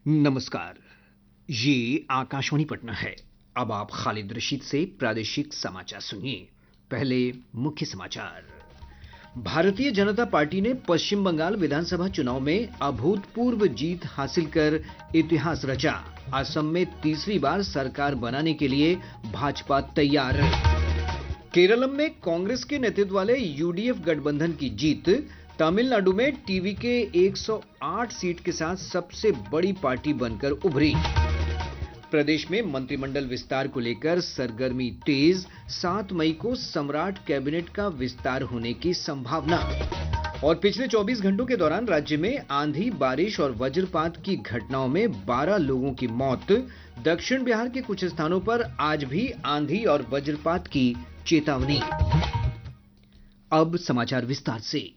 नमस्कार। ये आकाशवाणी पटना है। अब आप खालिद रशीद से प्रादेशिक समाचार सुनिए। पहले मुख्य समाचार। भारतीय जनता पार्टी ने पश्चिम बंगाल विधानसभा चुनाव में अभूतपूर्व जीत हासिल कर इतिहास रचा। असम में तीसरी बार सरकार बनाने के लिए भाजपा तैयार। केरलम में कांग्रेस के नेतृत्व वाले यूडीएफ गठबंधन की जीत। तमिलनाडु में टीवी के 108 सीट के साथ सबसे बड़ी पार्टी बनकर उभरी। प्रदेश में मंत्रिमंडल विस्तार को लेकर सरगर्मी तेज। 7 मई को सम्राट कैबिनेट का विस्तार होने की संभावना। और पिछले 24 घंटों के दौरान राज्य में आंधी, बारिश और वज्रपात की घटनाओं में 12 लोगों की मौत। दक्षिण बिहार के कुछ स्थानों पर आज भी आंधी और वज्रपात की चेतावनी। अब समाचार विस्तार से।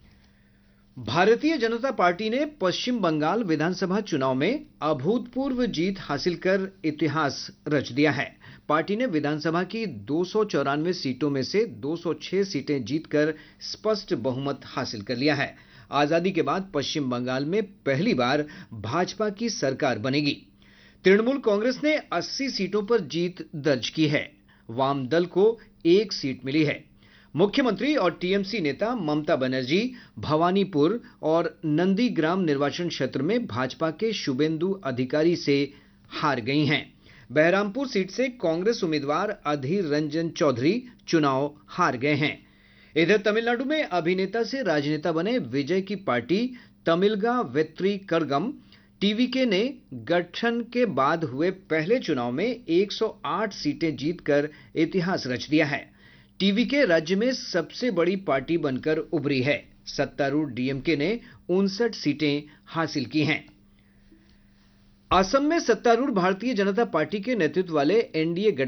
भारतीय जनता पार्टी ने पश्चिम बंगाल विधानसभा चुनाव में अभूतपूर्व जीत हासिल कर इतिहास रच दिया है। पार्टी ने विधानसभा की 294 सीटों में से 206 सीटें जीतकर स्पष्ट बहुमत हासिल कर लिया है। आजादी के बाद पश्चिम बंगाल में पहली बार भाजपा की सरकार बनेगी। तृणमूल कांग्रेस ने 80 सीटों पर जीत दर्ज की है। वाम दल को 1 सीट मिली है। मुख्यमंत्री और टीएमसी नेता ममता बनर्जी भवानीपुर और नंदीग्राम निर्वाचन क्षेत्र में भाजपा के शुभेंदु अधिकारी से हार गई हैं। बहरामपुर सीट से कांग्रेस उम्मीदवार अधीर रंजन चौधरी चुनाव हार गए हैं। इधर तमिलनाडु में अभिनेता से राजनेता बने विजय की पार्टी तमिलगा वेत्री करगम टीवीके ने गठन के बाद हुए पहले चुनाव में 108 सीटें जीतकर इतिहास रच दिया है। टीवीके राज्य में सबसे बड़ी पार्टी बनकर उभरी है। सत्तारूढ़ डीएमके ने 59 सीटें हासिल की हैं। असम में सत्तारूढ़ भारतीय जनता पार्टी के नेतृत्व वाले एनडीए